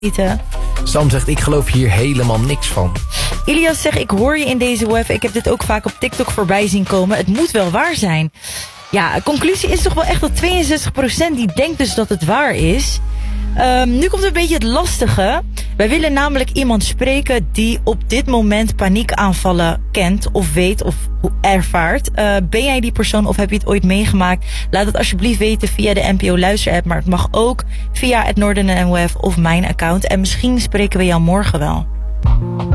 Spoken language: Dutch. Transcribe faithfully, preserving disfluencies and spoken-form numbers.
weten. Sam zegt, ik geloof hier helemaal niks van. Ilias zegt, ik hoor je in deze W E F. Ik heb dit ook vaak op TikTok voorbij zien komen. Het moet wel waar zijn. Ja, conclusie is toch wel echt dat tweeënzestig procent die denkt dus dat het waar is. Um, nu komt een beetje het lastige. Wij willen namelijk iemand spreken die op dit moment paniekaanvallen kent of weet of ervaart. Uh, ben jij die persoon of heb je het ooit meegemaakt? Laat het alsjeblieft weten via de N P O Luisterapp. Maar het mag ook via het Noorden en W E F of mijn account. En misschien spreken we jou morgen wel.